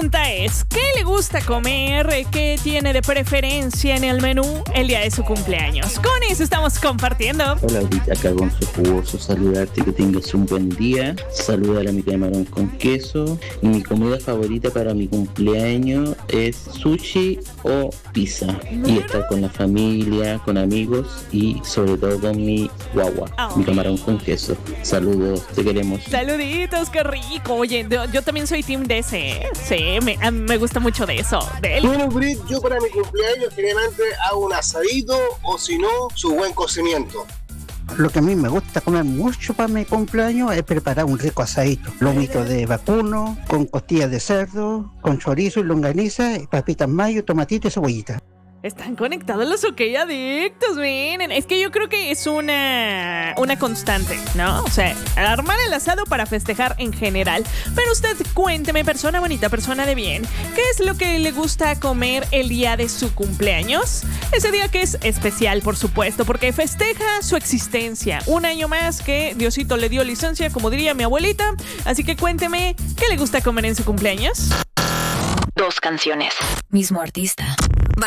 pregunta es, ¿qué le gusta comer? ¿Qué tiene de preferencia en el menú el día de su cumpleaños? Con eso estamos compartiendo. Hola, ahorita acá con su jugoso saludarte, que tengas un buen día. Saludar a mi camarón con queso. Y mi comida favorita para mi cumpleaños es sushi o pizza. Y estar con la familia, con amigos y sobre todo con mi guagua, mi camarón con queso. Saludos, te queremos. Saluditos, qué rico. Oye, yo también soy team de ese. Sí, me gusta mucho de eso. Bueno, Brit, yo para mi cumpleaños generalmente hago un asadito o si no, su buen cocimiento. Lo que a mí me gusta comer mucho para mi cumpleaños es preparar un rico asadito. Lomito de vacuno, con costillas de cerdo, con chorizo y longaniza, papitas mayo, tomatito y cebollita. Están conectados los OK Adictos, miren. Es que yo creo que es una constante, ¿no? O sea, armar el asado para festejar en general. Pero usted cuénteme, persona bonita, persona de bien, ¿qué es lo que le gusta comer el día de su cumpleaños? Ese día que es especial, por supuesto, porque festeja su existencia. Un año más que Diosito le dio licencia, como diría mi abuelita. Así que cuénteme, ¿qué le gusta comer en su cumpleaños? 2 canciones, mismo artista.